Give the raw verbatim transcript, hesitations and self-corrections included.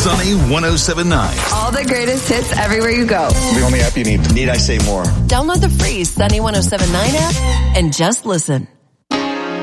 Sunny ten seventy-nine. All the greatest hits everywhere you go. The only app you need. Need I say more? Download the free Sunny ten seventy-nine app and just listen.